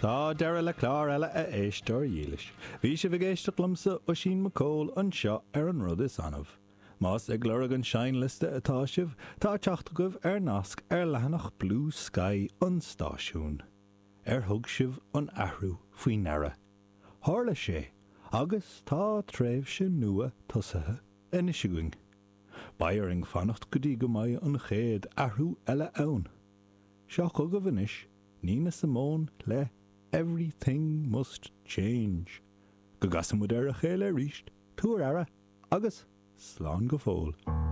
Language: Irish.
Tá deire le clár eile a éistear dílis. Bhí sé bhgéiste lumsa ó sin macóil an seo an rud is anmh. Más ag glorag an sein liste atá sibh, tá teachta goibh nasc lehanach Blue Sky an stáisiún. Thug sibh an ahrú faoi nera. Tharla sé, agus tá tréimh sin nua tosathe in isiguing. Bairring fannacht go dtí go mbeidh an chéad ahrú eile ann. Seo chugah inis, Nina Simone le Everything Must Change. Go gasamú ar a chéile ríist, túair ara, agus slán go fóil.